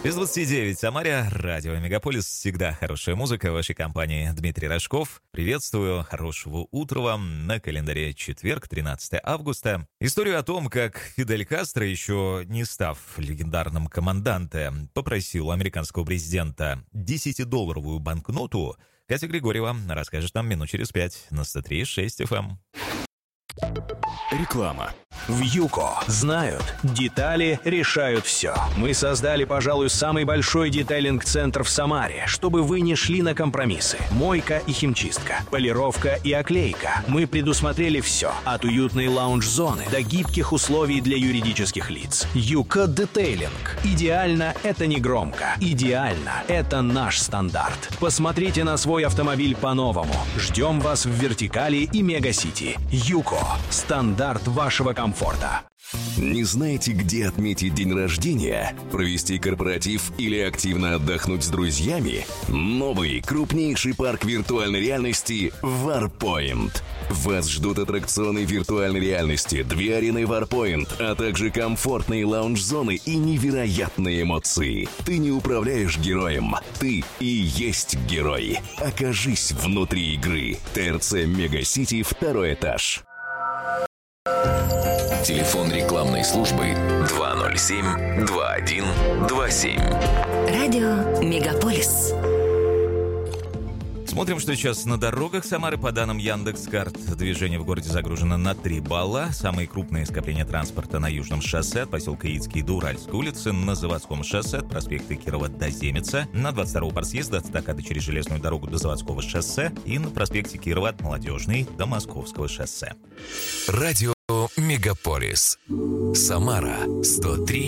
Без 29 в Самаре, радио Мегаполис, всегда хорошая музыка в вашей компании. Дмитрий Рожков, приветствую, хорошего утра вам. На календаре четверг, 13 августа. Историю о том, как Фидель Кастро, еще не став легендарным командантом, попросил у американского президента 10-долларовую банкноту, Катя Григорьева расскажет нам минут через 5 на 103.6 FM. Реклама. В ЮКО знают, детали решают все. Мы создали, пожалуй, самый большой детейлинг-центр в Самаре, чтобы вы не шли на компромиссы. Мойка и химчистка, полировка и оклейка. Мы предусмотрели все, от уютной лаунж-зоны до гибких условий для юридических лиц. ЮКО Детейлинг. Идеально — это не громко. Идеально — это наш стандарт. Посмотрите на свой автомобиль по-новому. Ждем вас в Вертикали и Мегасити. ЮКО. Стандарт вашего комфорта. Не знаете, где отметить день рождения, провести корпоратив или активно отдохнуть с друзьями? Новый, крупнейший парк виртуальной реальности Warpoint. Вас ждут аттракционы виртуальной реальности, 2 арены Warpoint, а также комфортные лаунж-зоны и невероятные эмоции. Ты не управляешь героем, ты и есть герой. Окажись внутри игры. ТРЦ Мегасити, 2-й этаж. Телефон рекламной службы 207-2127. Радио Мегаполис. Смотрим, что сейчас на дорогах Самары. По данным Яндекс.Карт, движение в городе загружено на 3 балла. Самые крупные скопления транспорта на Южном шоссе от поселка Яицкий до Уральской улицы, на Заводском шоссе от проспекта Кирова до Земеца, на 22-го партсъезда от стакады через железную дорогу до Заводского шоссе и на проспекте Кирова от Молодежной до Московского шоссе. Радио Мегаполис. Самара 103